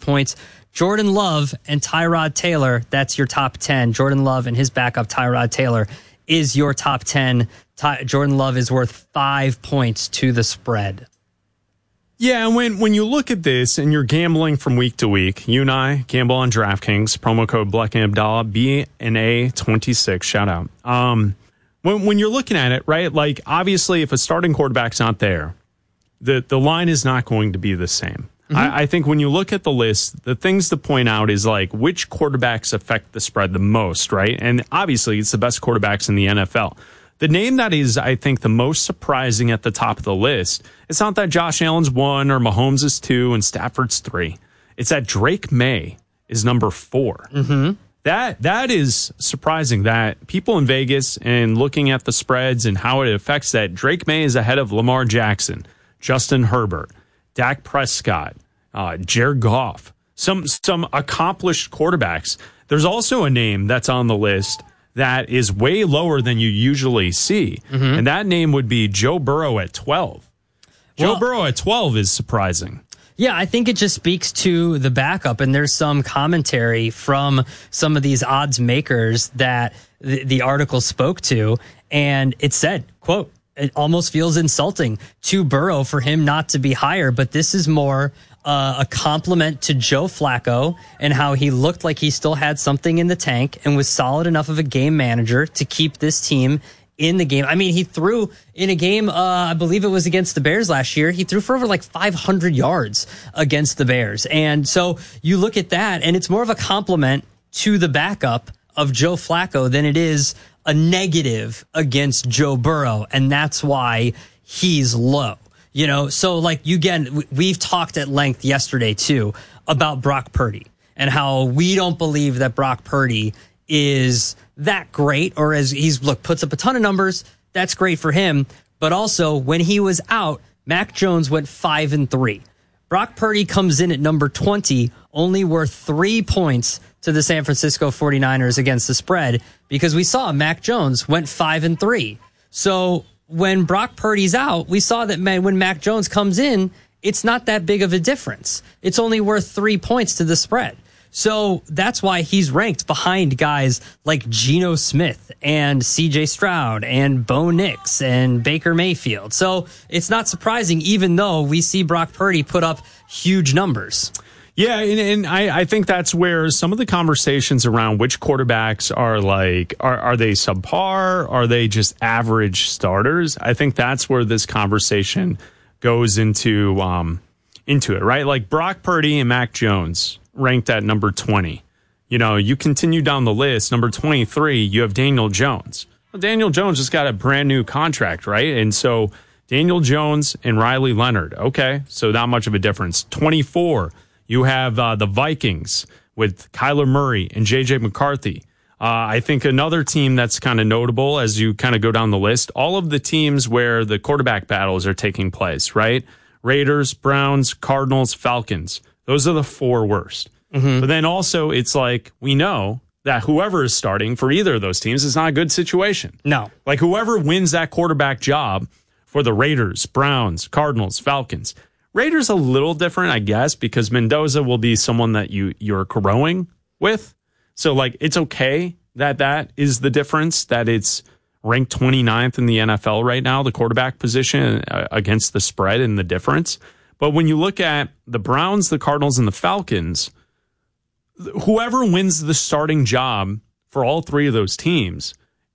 points. Jordan Love and Tyrod Taylor, that's your top 10. Jordan Love and his backup, Tyrod Taylor, is your top 10. Jordan Love is worth 5 points to the spread. Yeah, and when you look at this and you're gambling from week to week, you and I gamble on DraftKings, promo code Black and Abdallah, BNA26, shout out. When you're looking at it, right, like obviously if a starting quarterback's not there, the line is not going to be the same. Mm-hmm. I think when you look at the list, the things to point out is like which quarterbacks affect the spread the most, right? And obviously it's the best quarterbacks in the NFL. The name that is, I think, the most surprising at the top of the list, it's not that Josh Allen's 1 or Mahomes is 2 and Stafford's 3. It's that Drake May is number 4. Mm-hmm. That is surprising that people in Vegas and looking at the spreads and how it affects that, Drake May is ahead of Lamar Jackson, Justin Herbert, Dak Prescott, Jared Goff, some accomplished quarterbacks. There's also a name that's on the list that is way lower than you usually see. Mm-hmm. And that name would be Joe Burrow at 12. Joe Burrow at 12 is surprising. Yeah, I think it just speaks to the backup, and there's some commentary from some of these odds makers that the article spoke to, and it said, quote, it almost feels insulting to Burrow for him not to be higher, but this is more a compliment to Joe Flacco and how he looked like he still had something in the tank and was solid enough of a game manager to keep this team in the game. I mean, he threw in a game, I believe it was against the Bears last year. He threw for over like 500 yards against the Bears. And so you look at that, and it's more of a compliment to the backup of Joe Flacco than it is a negative against Joe Burrow. And that's why he's low. You know, so like we've talked at length yesterday too about Brock Purdy and how we don't believe that Brock Purdy is that great, or as puts up a ton of numbers. That's great for him. But also when he was out, Mac Jones went 5-3. Brock Purdy comes in at number 20, only worth 3 points to the San Francisco 49ers against the spread, because we saw Mac Jones went 5-3. So when Brock Purdy's out, we saw that when Mac Jones comes in, it's not that big of a difference. It's only worth 3 points to the spread. So that's why he's ranked behind guys like Geno Smith and C.J. Stroud and Bo Nix and Baker Mayfield. So it's not surprising, even though we see Brock Purdy put up huge numbers. Yeah, and I think that's where some of the conversations around which quarterbacks are like, are they subpar? Are they just average starters? I think that's where this conversation goes into it, right? Like Brock Purdy and Mac Jones ranked at number 20. You know, you continue down the list, number 23, you have Daniel Jones. Well, Daniel Jones just got a brand new contract, right? And so Daniel Jones and Riley Leonard, okay, so not much of a difference. 24, you have the Vikings with Kyler Murray and J.J. McCarthy. I think another team that's kind of notable as you kind of go down the list, all of the teams where the quarterback battles are taking place, right? Raiders, Browns, Cardinals, Falcons. Those are the 4 worst. Mm-hmm. But then also it's like we know that whoever is starting for either of those teams is not a good situation. No. Like whoever wins that quarterback job for the Raiders, Browns, Cardinals, Falcons. Raiders a little different, I guess, because Mendoza will be someone that you're growing with. So, like, it's okay that is the difference, that it's ranked 29th in the NFL right now, the quarterback position against the spread and the difference. But when you look at the Browns, the Cardinals, and the Falcons, whoever wins the starting job for all 3 of those teams,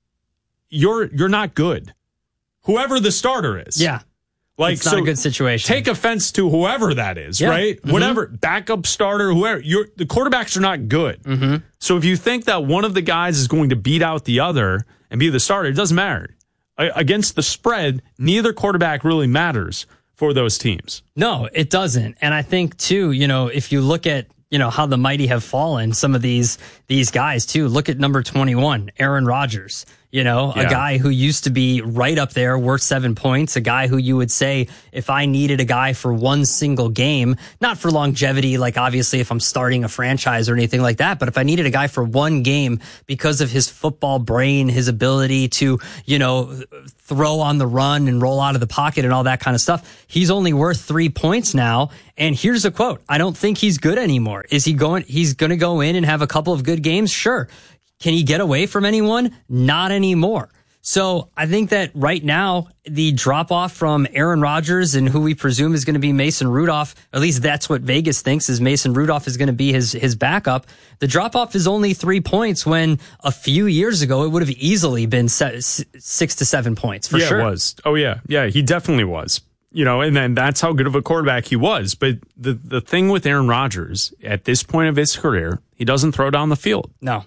you're not good. Whoever the starter is. Yeah. Like, it's not a good situation. Take offense to whoever that is, right? Mm-hmm. Whatever, backup starter, whoever. The quarterbacks are not good. Mm-hmm. So if you think that one of the guys is going to beat out the other and be the starter, it doesn't matter. Against the spread, neither quarterback really matters for those teams. No, it doesn't. And I think, too, you know, if you look at, you know, how the mighty have fallen, some of these guys, too. Look at number 21, Aaron Rodgers. a guy who used to be right up there worth 7 points, a guy who you would say, if I needed a guy for one single game, not for longevity, like obviously if I'm starting a franchise or anything like that, but if I needed a guy for one game because of his football brain, his ability to, throw on the run and roll out of the pocket and all that kind of stuff, he's only worth 3 points now. And here's a quote. I don't think he's good anymore. He's going to go in and have a couple of good games? Sure. Can he get away from anyone? Not anymore. So I think that right now, the drop off from Aaron Rodgers and who we presume is going to be Mason Rudolph, at least that's what Vegas thinks is Mason Rudolph is going to be his backup. The drop off is only 3 points when a few years ago it would have easily been 6 to 7 points for sure. Yeah, it was. Oh yeah. Yeah, he definitely was. And then that's how good of a quarterback he was. But the thing with Aaron Rodgers at this point of his career, he doesn't throw down the field. No.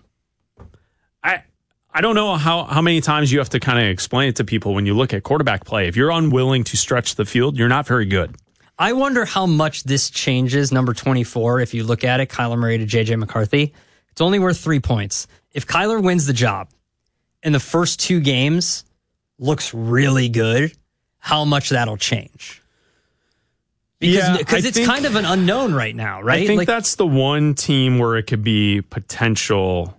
I don't know how many times you have to kind of explain it to people when you look at quarterback play. If you're unwilling to stretch the field, you're not very good. I wonder how much this changes number 24. If you look at it, Kyler Murray to JJ McCarthy, it's only worth 3 points. If Kyler wins the job and the first 2 games looks really good, how much that'll change? Because it's kind of an unknown right now, right? I think that's the one team where it could be potential.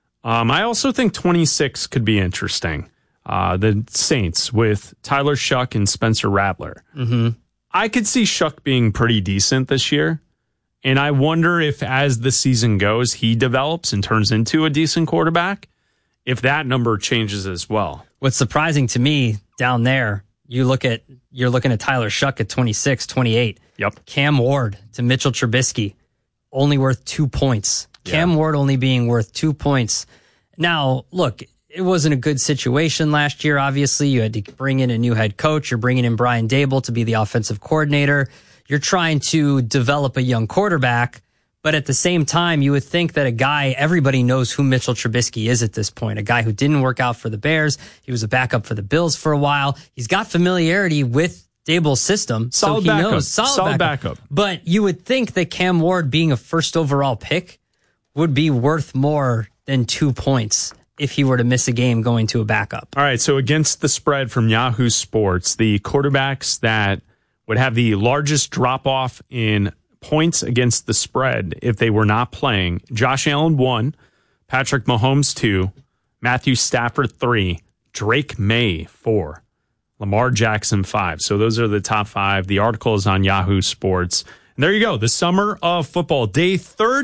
I also think 26 could be interesting. The Saints with Tyler Shuck and Spencer Rattler. Mm-hmm. I could see Shuck being pretty decent this year. And I wonder if as the season goes, he develops and turns into a decent quarterback, if that number changes as well. What's surprising to me down there, you're looking at Tyler Shuck at 26, 28. Yep. Cam Ward to Mitchell Trubisky, only worth 2 points. Cam Ward only being worth 2 points. Now, look, it wasn't a good situation last year. Obviously, you had to bring in a new head coach. You're bringing in Brian Dable to be the offensive coordinator. You're trying to develop a young quarterback. But at the same time, you would think that a guy, everybody knows who Mitchell Trubisky is at this point, a guy who didn't work out for the Bears. He was a backup for the Bills for a while. He's got familiarity with Dable's system. Solid so he backup. knows. Solid backup. But you would think that Cam Ward being a first overall pick would be worth more than 2 points if he were to miss a game going to a backup. All right, so against the spread from Yahoo Sports, the quarterbacks that would have the largest drop-off in points against the spread if they were not playing, Josh Allen 1, Patrick Mahomes 2, Matthew Stafford 3, Drake May 4, Lamar Jackson 5. So those are the top 5. The article is on Yahoo Sports. And there you go. The summer of football. Day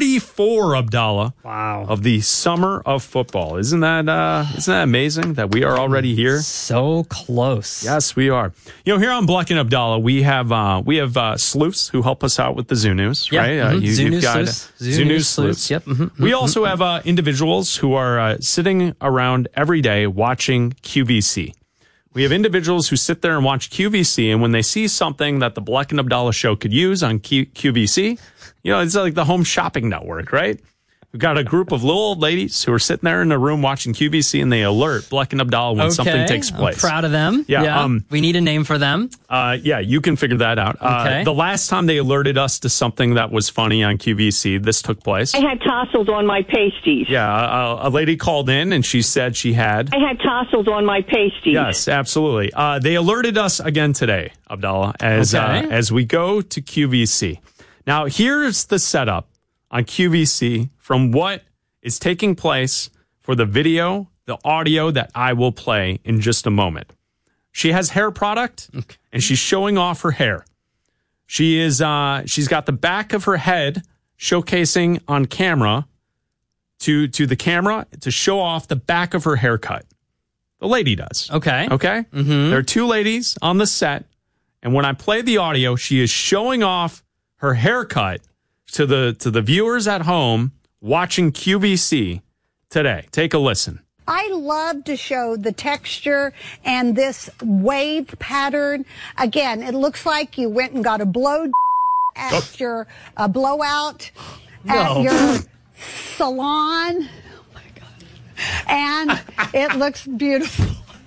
34, Abdallah. Wow. Of the summer of football. Isn't that amazing that we are already here? So close. Yes, we are. Here on Bleck and Abdallah, we have sleuths who help us out with the Zoo News, right? Mm-hmm. You've got Zoo News sleuths. Yep. Mm-hmm. We also have individuals who are sitting around every day watching QVC. We have individuals who sit there and watch QVC, and when they see something that the Bleck and Abdallah show could use on QVC, it's like the home shopping network, right? We've got a group of little old ladies who are sitting there in a room watching QVC, and they alert Bleck and Abdallah when something takes place. I'm proud of them. Yeah. We need a name for them. You can figure that out. Okay. The last time they alerted us to something that was funny on QVC, this took place. I had tassels on my pasties. Yeah, a lady called in, and she said she had. I had tassels on my pasties. Yes, absolutely. They alerted us again today, Abdallah, as we go to QVC. Now, here's the setup on QVC from what is taking place for the video, the audio that I will play in just a moment. She has hair product, and she's showing off her hair. She's got the back of her head showcasing on camera to the camera to show off the back of her haircut. The lady does. Okay. Mm-hmm. There are two ladies on the set, and when I play the audio, she is showing off her haircut to the viewers at home watching QVC today. Take a listen. I love to show the texture and this wave pattern. Again, it looks like you went and got a blowout at your salon. Oh my God. And it looks beautiful.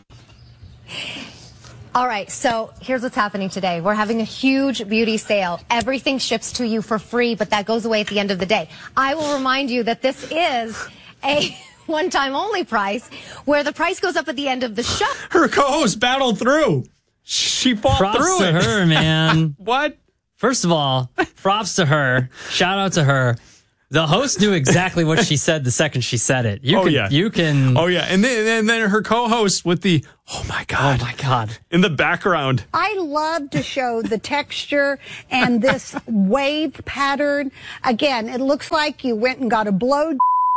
All right, so here's what's happening today. We're having a huge beauty sale. Everything ships to you for free, but that goes away at the end of the day. I will remind you that this is a one-time only price, where the price goes up at the end of the show. Her co-host battled through. She fought Props through to it. her, man. What? First of all, props to her. Shout out to her. The host knew exactly what she said the second she said it. You can. Oh, yeah. And then her co-host with the, oh, my God. Oh, my God. In the background. I love to show the texture and this wave pattern. Again, it looks like you went and got a blowout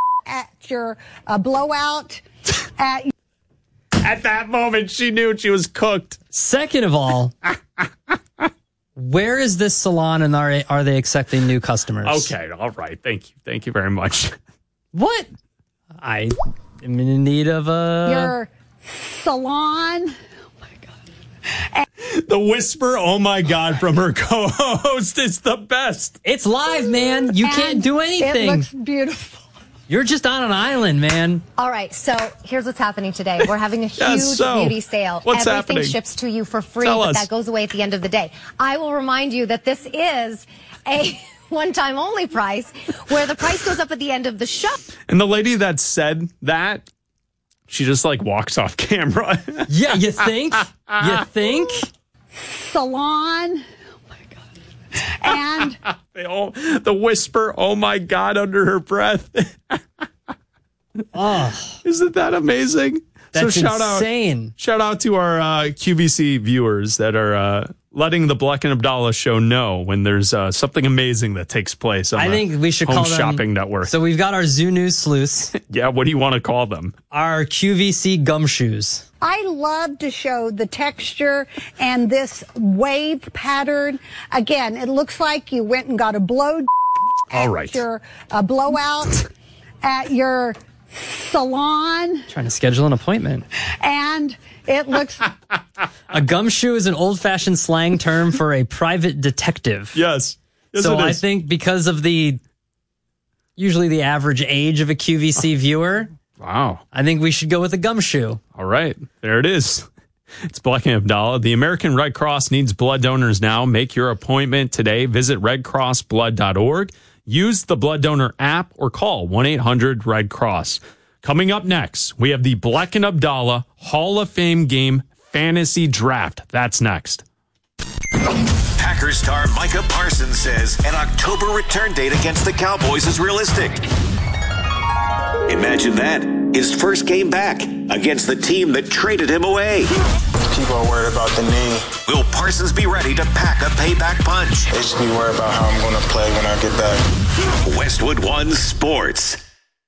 at At that moment, she knew she was cooked. Second of all, where is this salon and are they accepting new customers? Okay, all right. Thank you. Thank you very much. What? I am in need of your salon. Oh, my God. The whisper, oh, my God, from her co-host is the best. It's live, man. You can't do anything. It looks beautiful. You're just on an island, man. All right, so here's what's happening today. We're having a huge beauty sale. What's Everything happening? ships to you for free, Tell but us. that goes away at the end of the day. I will remind you that this is a one-time only price, where the price goes up at the end of the show. And the lady that said that, she just like walks off camera. Yeah, you think? You think? Salon. Oh, my God. And the whisper, oh, my God, under her breath. Oh, isn't that amazing? that's so insane. Shout out to our QVC viewers that are letting the Black and Abdallah show know when there's something amazing that takes place on I think we should Home call them Shopping Network. So we've got our Zoo News sleuths, Yeah, what do you want to call them? our QVC gumshoes. I love to show the texture and this wave pattern. Again, it looks like you went and got a blowout at your salon. Trying to schedule an appointment. And it looks A gumshoe is an old-fashioned slang term for a private detective. Yes. So I think because of usually the average age of a QVC viewer, Wow. I think we should go with a gumshoe. All right. There it is. It's Black and Abdallah. The American Red Cross needs blood donors now. Make your appointment today. Visit redcrossblood.org. Use the blood donor app or call 1-800-RED-CROSS. Coming up next, we have the Black and Abdallah Hall of Fame game fantasy draft. That's next. Packers star Micah Parsons says an October return date against the Cowboys is realistic. Imagine that. His first game back against the team that traded him away. People are worried about the knee. Will Parsons be ready to pack a payback punch? They should be worried about how I'm going to play when I get back. Westwood One Sports.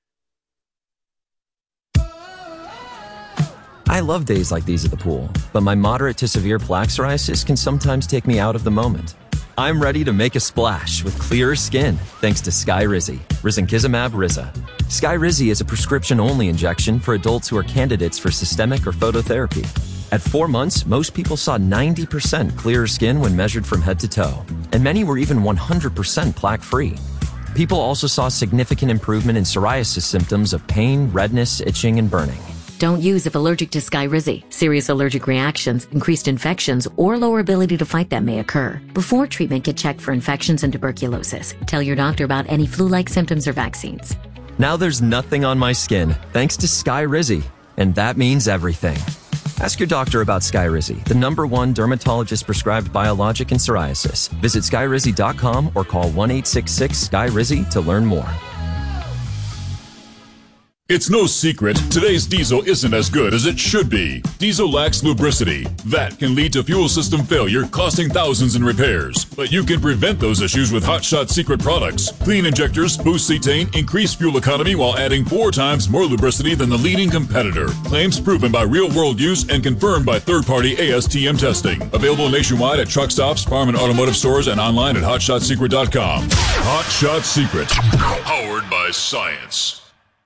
I love days like these at the pool, but my moderate to severe plaque psoriasis can sometimes take me out of the moment. I'm ready to make a splash with clearer skin thanks to Skyrizi, risankizumab Riza. Skyrizi is a prescription-only injection for adults who are candidates for systemic or phototherapy. At 4 months, most people saw 90% clearer skin when measured from head to toe, and many were even 100% plaque-free. People also saw significant improvement in psoriasis symptoms of pain, redness, itching, and burning. Don't use if allergic to Skyrizi. Serious allergic reactions, increased infections, or lower ability to fight them may occur. Before treatment, get checked for infections and tuberculosis. Tell your doctor about any flu-like symptoms or vaccines. Now there's nothing on my skin thanks to Skyrizi, and that means everything. Ask your doctor about Skyrizi, the #1 dermatologist-prescribed biologic in psoriasis. Visit Skyrizi.com or call 1-866-SKYRIZI to learn more. It's no secret, today's diesel isn't as good as it should be. Diesel lacks lubricity. That can lead to fuel system failure, costing thousands in repairs. But you can prevent those issues with Hot Shot Secret products. Clean injectors, boost cetane, increase fuel economy while adding 4 times more lubricity than the leading competitor. Claims proven by real-world use and confirmed by third-party ASTM testing. Available nationwide at truck stops, farm and automotive stores, and online at HotShotSecret.com. Hot Shot Secret. Powered by science.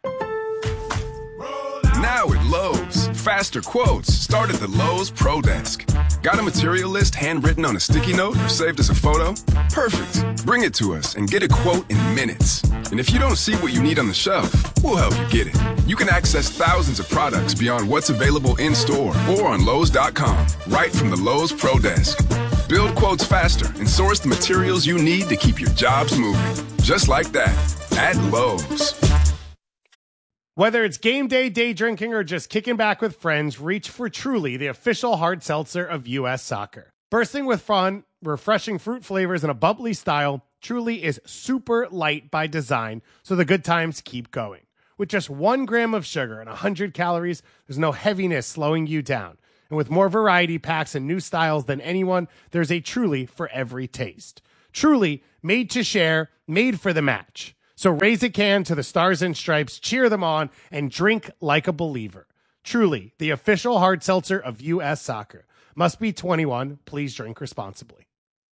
Now at Lowe's, faster quotes start at the Lowe's Pro Desk. Got a material list handwritten on a sticky note or saved as a photo? Perfect. Bring it to us and get a quote in minutes. And if you don't see what you need on the shelf, we'll help you get it. You can access thousands of products beyond what's available in store or on Lowe's.com, right from the Lowe's Pro Desk. Build quotes faster and source the materials you need to keep your jobs moving. Just like that, at Lowe's. Whether it's game day, day drinking, or just kicking back with friends, reach for Truly, the official hard seltzer of U.S. Soccer. Bursting with fun, refreshing fruit flavors, and a bubbly style, Truly is super light by design, so the good times keep going. With just 1 gram of sugar and 100 calories, there's no heaviness slowing you down. And with more variety packs and new styles than anyone, there's a Truly for every taste. Truly, made to share, made for the match. So raise a can to the Stars and Stripes, cheer them on, and drink like a believer. Truly, the official hard seltzer of U.S. Soccer. Must be 21. Please drink responsibly.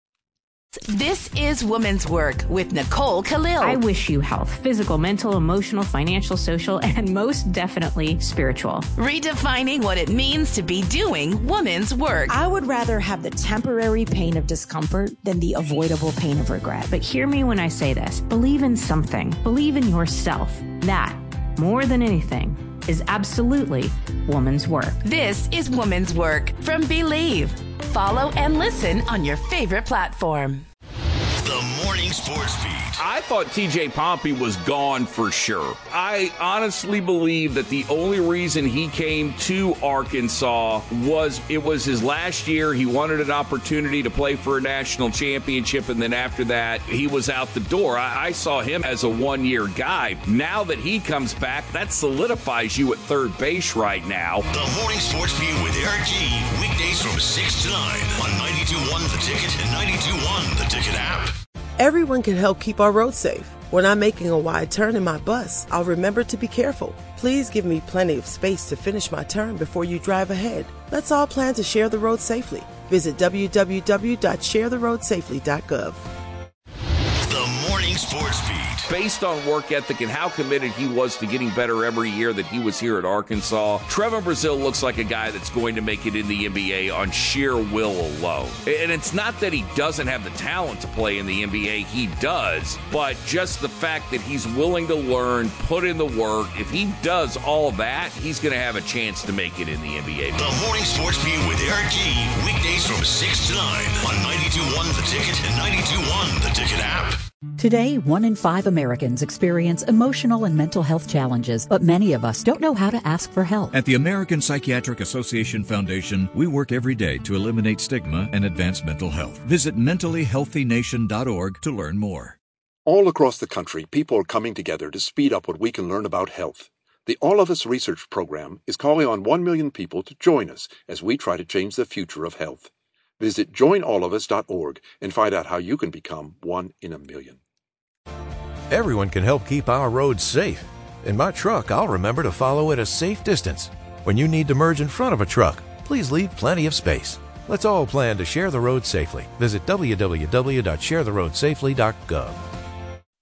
This is Woman's Work with Nicole Khalil. I wish you health, physical, mental, emotional, financial, social, and most definitely spiritual. Redefining what it means to be doing woman's work. I would rather have the temporary pain of discomfort than the avoidable pain of regret. But hear me when I say this. Believe in something. Believe in yourself. That, more than anything, is absolutely woman's work. This is Woman's Work from Believe. Follow and listen on your favorite platform. The Morning Sports Beat. I thought TJ Pompey was gone for sure. I honestly believe that the only reason he came to Arkansas was it was his last year. He wanted an opportunity to play for a national championship, and then after that, he was out the door. I saw him as a one-year guy. Now that he comes back, that solidifies you at third base right now. The Morning Sports Beat with Eric G. Weekdays from 6 to 9 on 92.1 The Ticket and 92.1 The Ticket app. Everyone can help keep our roads safe. When I'm making a wide turn in my bus, I'll remember to be careful. Please give me plenty of space to finish my turn before you drive ahead. Let's all plan to share the road safely. Visit www.sharetheroadsafely.gov. The Morning Sports Beat. Based on work ethic and how committed he was to getting better every year that he was here at Arkansas, Trevor Brazile looks like a guy that's going to make it in the NBA on sheer will alone. And it's not that he doesn't have the talent to play in the NBA, he does, but just the fact that he's willing to learn, put in the work, if he does all that, he's going to have a chance to make it in the NBA. The Morning Sports Beat with Eric G. Weekdays from 6 to 9 on 92.1 The Ticket and 92.1 The Ticket app. Today, 1 in 5 Americans experience emotional and mental health challenges, but many of us don't know how to ask for help. At the American Psychiatric Association Foundation, we work every day to eliminate stigma and advance mental health. Visit mentallyhealthynation.org to learn more. All across the country, people are coming together to speed up what we can learn about health. The All of Us Research Program is calling on 1 million people to join us as we try to change the future of health. Visit joinallofus.org and find out how you can become 1 in a million. Everyone can help keep our roads safe. In my truck, I'll remember to follow at a safe distance. When you need to merge in front of a truck, please leave plenty of space. Let's all plan to share the road safely. Visit www.sharetheroadsafely.gov.